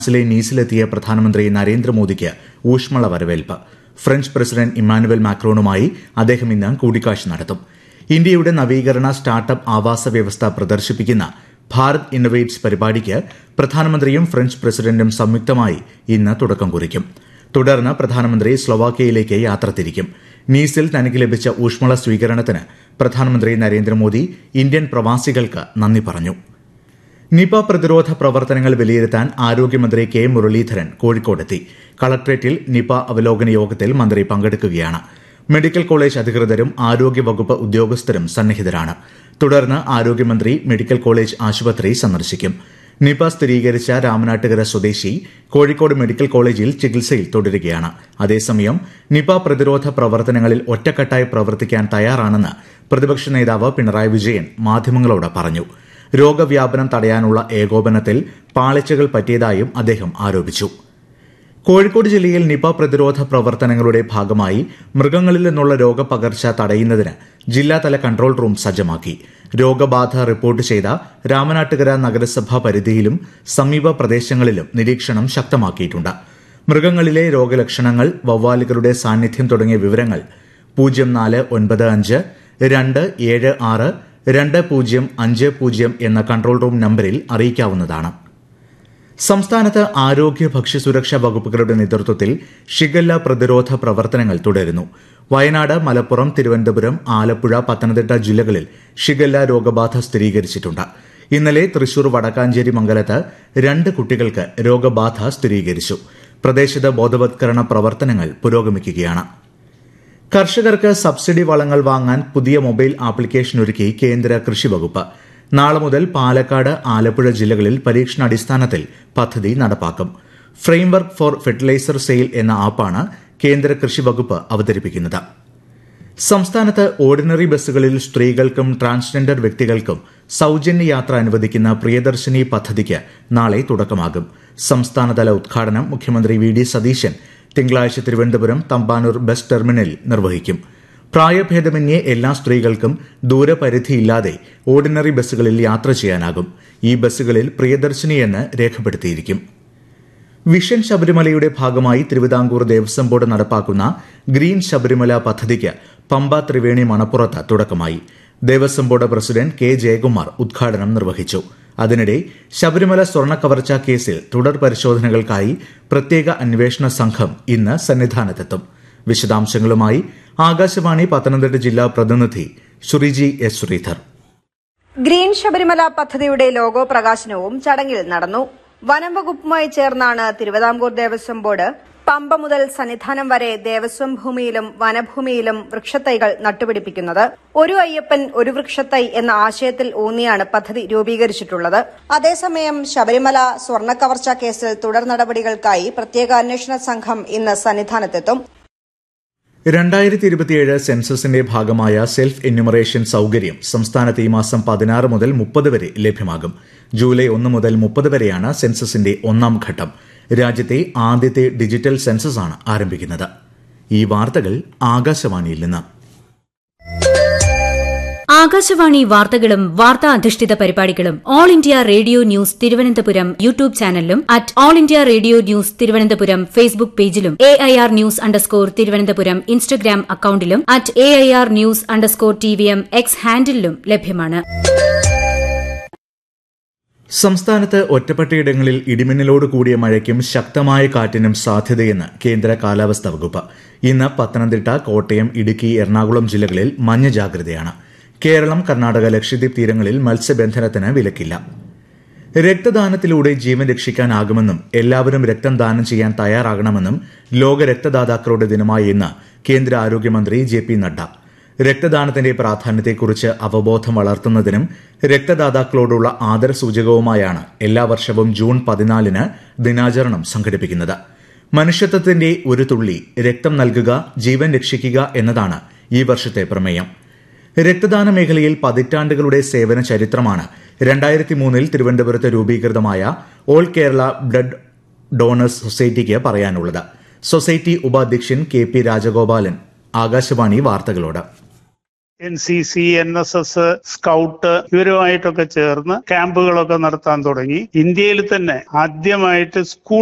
നീസിലെത്തിയ പ്രധാനമന്ത്രി നരേന്ദ്രമോദിക്ക് ഊഷ്മള വരവേൽപ്പ്. ഫ്രഞ്ച് പ്രസിഡന്റ് ഇമ്മാനുവൽ മാക്രോണുമായി അദ്ദേഹം ഇന്ന് കൂടിക്കാഴ്ച നടത്തും. ഇന്ത്യയുടെ നവീകരണ സ്റ്റാർട്ടപ്പ് ആവാസ വ്യവസ്ഥ പ്രദർശിപ്പിക്കുന്ന ഭാരത് ഇന്നൊവേറ്റ്സ് പരിപാടിക്ക് പ്രധാനമന്ത്രിയും ഫ്രഞ്ച് പ്രസിഡന്റും സംയുക്തമായി ഇന്ന് തുടക്കം കുറിക്കും. തുടർന്ന് പ്രധാനമന്ത്രി സ്ലൊവാക്യയിലേക്ക് യാത്ര തിരിക്കും. നീസിൽ തനിക്ക് ലഭിച്ച ഊഷ്മള സ്വീകരണത്തിന് പ്രധാനമന്ത്രി നരേന്ദ്രമോദി ഇന്ത്യൻ പ്രവാസികൾക്ക് നന്ദി പറഞ്ഞു. നിപ പ്രതിരോധ പ്രവർത്തനങ്ങൾ വിലയിരുത്താൻ ആരോഗ്യമന്ത്രി കെ മുരളീധരൻ കോഴിക്കോടെത്തി. കളക്ടറേറ്റിൽ നിപ അവലോകന യോഗത്തിൽ മന്ത്രി പങ്കെടുക്കുകയാണ്. മെഡിക്കൽ കോളേജ് അധികൃതരും ആരോഗ്യവകുപ്പ് ഉദ്യോഗസ്ഥരും സന്നിഹിതരാണ്. തുടർന്ന് ആരോഗ്യമന്ത്രി മെഡിക്കൽ കോളേജ് ആശുപത്രി സന്ദർശിക്കും. നിപ സ്ഥിരീകരിച്ച രാമനാട്ടുകര സ്വദേശി കോഴിക്കോട് മെഡിക്കൽ കോളേജിൽ ചികിത്സയിൽ തുടരുകയാണ്. അതേസമയം നിപ പ്രതിരോധ പ്രവർത്തനങ്ങളിൽ ഒറ്റക്കെട്ടായി പ്രവർത്തിക്കാൻ തയ്യാറാണെന്ന് പ്രതിപക്ഷ നേതാവ് പിണറായി വിജയൻ മാധ്യമങ്ങളോട് പറഞ്ഞു. രോഗവ്യാപനം തടയാനുള്ള ഏകോപനത്തിൽ പാളിച്ചകൾ പറ്റിയതായും അദ്ദേഹം ആരോപിച്ചു. കോഴിക്കോട് ജില്ലയിൽ നിപ പ്രതിരോധ പ്രവർത്തനങ്ങളുടെ ഭാഗമായി മൃഗങ്ങളിൽ നിന്നുള്ള രോഗപകർച്ച തടയുന്നതിന് ജില്ലാതല കൺട്രോൾ റൂം സജ്ജമാക്കി. രോഗബാധ റിപ്പോർട്ട് ചെയ്ത രാമനാട്ടുകര നഗരസഭാ പരിധിയിലും സമീപ പ്രദേശങ്ങളിലും നിരീക്ഷണം ശക്തമാക്കിയിട്ടുണ്ട്. മൃഗങ്ങളിലെ രോഗലക്ഷണങ്ങൾ, വവ്വാലുകളുടെ സാന്നിധ്യം തുടങ്ങിയ വിവരങ്ങൾ 0495 276 2050 എന്ന കൺട്രോൾ റൂം നമ്പരിൽ അറിയിക്കാവുന്നതാണ്. സംസ്ഥാനത്ത് ആരോഗ്യ ഭക്ഷ്യസുരക്ഷാ വകുപ്പുകളുടെ നേതൃത്വത്തിൽ ഷിഗല്ല പ്രതിരോധ പ്രവർത്തനങ്ങൾ തുടരുന്നു. വയനാട്, മലപ്പുറം, തിരുവനന്തപുരം, ആലപ്പുഴ, പത്തനംതിട്ട ജില്ലകളിൽ ഷിഗല്ല രോഗബാധ സ്ഥിരീകരിച്ചിട്ടുണ്ട്. ഇന്നലെ തൃശൂർ വടക്കാഞ്ചേരി മംഗലത്ത് 2 കുട്ടികൾക്ക് രോഗബാധ സ്ഥിരീകരിച്ചു. പ്രദേശത്ത് ബോധവത്കരണ പ്രവർത്തനങ്ങൾ പുരോഗമിക്കുകയാണ്. കർഷകർക്ക് സബ്സിഡി വളങ്ങൾ വാങ്ങാൻ പുതിയ മൊബൈൽ ആപ്ലിക്കേഷൻ ഒരുക്കി കേന്ദ്ര കൃഷി വകുപ്പ്. നാളെ മുതൽ പാലക്കാട്, ആലപ്പുഴ ജില്ലകളിൽ പരീക്ഷണാടിസ്ഥാനത്തിൽ പദ്ധതി നടപ്പാക്കും. ഫ്രെയിംവർക്ക് ഫോർ ഫെർട്ടിലൈസർ സെയിൽ എന്ന ആപ്പാണ് കേന്ദ്ര കൃഷി വകുപ്പ് അവതരിപ്പിക്കുന്നത്. സംസ്ഥാനത്ത് ഓർഡിനറി ബസ്സുകളിൽ സ്ത്രീകൾക്കും ട്രാൻസ്ജെൻഡർ വ്യക്തികൾക്കും സൌജന്യ യാത്ര അനുവദിക്കുന്ന പ്രിയദർശിനി പദ്ധതിക്ക് നാളെ തുടക്കമാകും. സംസ്ഥാനതല ഉദ്ഘാടനം മുഖ്യമന്ത്രി വി ഡി സതീശൻ തിങ്കളാഴ്ച തിരുവനന്തപുരം തമ്പാനൂർ ബസ് ടെർമിനലിൽ നിർവഹിക്കും. പ്രായഭേദമന്യേ എല്ലാ സ്ത്രീകൾക്കും ദൂരപരിധിയില്ലാതെ ഓർഡിനറി ബസ്സുകളിൽ യാത്ര ചെയ്യാനാകും. ഈ ബസ്സുകളിൽ പ്രിയദർശിനി എന്ന് രേഖപ്പെടുത്തിയിരിക്കും. വിഷൻ ശബരിമലയുടെ ഭാഗമായി തിരുവിതാംകൂർ ദേവസ്വം ബോർഡ് നടപ്പാക്കുന്ന ഗ്രീൻ ശബരിമല പദ്ധതിക്ക് പമ്പ ത്രിവേണി മണപ്പുറത്ത് തുടക്കമായി. Devaswom board president K Jayakumar ഉദ്ഘാടനം നിർവഹിച്ചു. അതിനിടെ ശബരിമല സ്വർണ്ണക്കവർച്ചാ കേസിൽ തുടർ പരിശോധനകൾക്കായി പ്രത്യേക അന്വേഷണ സംഘം ഇന്ന് സന്നിധാനത്തെത്തും. വിശദാംശങ്ങളുമായി ആകാശവാണി പത്തനംതിട്ട ജില്ലാ പ്രതിനിധി ശ്രീജി എസ് ശ്രീധർ. ഗ്രീൻ ശബരിമല പദ്ധതിയുടെ ലോഗോ പ്രകാശനവും ചടങ്ങിൽ നടന്നു. വനം വകുപ്പുമായി ചേർന്നാണ് തിരുവിതാംകൂർ ദേവസ്വം ബോർഡ് പമ്പ മുതൽ സന്നിധാനം വരെ ദേവസ്വം ഭൂമിയിലും വനഭൂമിയിലും വൃക്ഷത്തൈകൾ നട്ടുപിടിപ്പിക്കുന്നത്. ഒരു അയ്യപ്പൻ ഒരു വൃക്ഷത്തൈ എന്ന ആശയത്തിൽ ഊന്നിയാണ് പദ്ധതി രൂപീകരിച്ചിട്ടുള്ളത്. അതേസമയം ശബരിമല സ്വർണ്ണക്കവർച്ചാ കേസിൽ തുടർ നടപടികൾക്കായി പ്രത്യേക അന്വേഷണ സംഘം ഇന്ന് സന്നിധാനത്തെത്തും. 2027 സെൻസസിന്റെ ഭാഗമായ സെൽഫ് എന്യൂമറേഷൻ സൌകര്യം സംസ്ഥാനത്ത് ഈ മാസം 16 മുതൽ 30 വരെ ലഭ്യമാകും. ജൂലൈ 1 മുതൽ 30 വരെയാണ് സെൻസസിന്റെ ഒന്നാം ഘട്ടം. രാജ്യത്തെ ആദ്യത്തെ ഡിജിറ്റൽ സെൻസസാണ് ആരംഭിക്കുന്നത്. ഈ വാർത്തകൾ ആകാശവാണിയിൽ നിന്ന്. ആകാശവാണി വാർത്തകളും വാർത്താ അധിഷ്ഠിത പരിപാടികളും all India radio news Thiruvananthapuram YouTube ചാനലിലും at all India radio news Thiruvananthapuram Facebook പേജിലും AIR ന്യൂസ് _ ഇൻസ്റ്റഗ്രാം അക്കൌണ്ടിലും at AIR news _ TVM X ഹാൻഡിലും ലഭ്യമാണ്. സംസ്ഥാനത്ത് ഒറ്റപ്പെട്ടയിടങ്ങളിൽ ഇടിമിന്നലോട് കൂടിയ മഴയ്ക്കും ശക്തമായ കാറ്റിനും സാധ്യതയെന്ന് കേന്ദ്ര കാലാവസ്ഥാ വകുപ്പ്. ഇന്ന് പത്തനംതിട്ട, കോട്ടയം, ഇടുക്കി, എറണാകുളം ജില്ലകളിൽ മഞ്ഞ ജാഗ്രതയാണ്. കേരളം, കർണാടക, ലക്ഷദ്വീപ് തീരങ്ങളിൽ മത്സ്യബന്ധനത്തിന് വിലക്കില്ല. രക്തദാനത്തിലൂടെ ജീവൻ രക്ഷിക്കാനാകുമെന്നും എല്ലാവരും രക്തം ദാനം ചെയ്യാൻ തയ്യാറാകണമെന്നും ലോക രക്തദാതാക്കളുടെ ദിനമായ ഇന്ന് കേന്ദ്ര ആരോഗ്യമന്ത്രി JP നഡ്ഡ. രക്തദാനത്തിന്റെ പ്രാധാന്യത്തെക്കുറിച്ച് അവബോധം വളർത്തുന്നതിനും രക്തദാതാക്കളോടുള്ള ആദരസൂചകവുമായാണ് എല്ലാ വർഷവും ജൂൺ 14 ദിനാചരണം സംഘടിപ്പിക്കുന്നത്. മനുഷ്യത്വത്തിന്റെ ഒരു തുള്ളി രക്തം നൽകുക, ജീവൻ രക്ഷിക്കുക എന്നതാണ് ഈ വർഷത്തെ പ്രമേയം. രക്തദാന മേഖലയിൽ പതിറ്റാണ്ടുകളുടെ സേവന ചരിത്രമാണ് 2003 തിരുവനന്തപുരത്ത് രൂപീകൃതമായ ഓൾ കേരള ബ്ലഡ് ഡോണേഴ്സ് സൊസൈറ്റിക്ക് പറയാനുള്ളത്. സൊസൈറ്റി ഉപാധ്യക്ഷൻ KP രാജഗോപാലൻ ആകാശവാണി വാർത്തകളോട്. NCC, NSS, സ്കൗട്ട് ഇവരുമായിട്ടൊക്കെ ചേർന്ന് ക്യാമ്പുകളൊക്കെ നടത്താൻ തുടങ്ങി. ഇന്ത്യയിൽ തന്നെ ആദ്യമായിട്ട് സ്കൂൾ